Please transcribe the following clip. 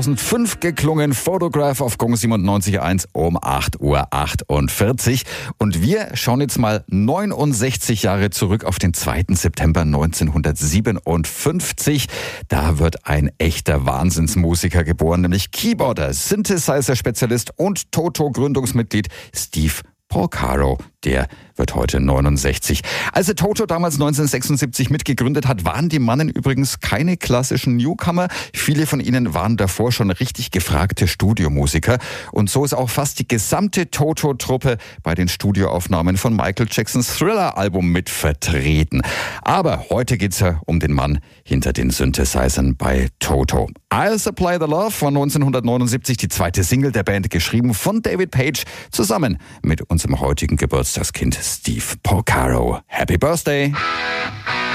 2005 geklungen, Photograph auf Gong 97.1 um 8.48 Uhr. Und wir schauen jetzt mal 69 Jahre zurück auf den 2. September 1957. Da wird ein echter Wahnsinnsmusiker geboren, nämlich Keyboarder, Synthesizer-Spezialist und Toto-Gründungsmitglied Steve Porcaro. Der wird heute 69. Als er Toto damals 1976 mitgegründet hat, waren die Mannen übrigens keine klassischen Newcomer. Viele von ihnen waren davor schon richtig gefragte Studiomusiker. Und so ist auch fast die gesamte Toto-Truppe bei den Studioaufnahmen von Michael Jacksons Thriller-Album mit vertreten. Aber heute geht's ja um den Mann hinter den Synthesizern bei Toto. I'll Supply the Love von 1979, die zweite Single der Band, geschrieben von David Page, zusammen mit unserem heutigen Geburtstagskind Steve Porcaro. Happy Birthday!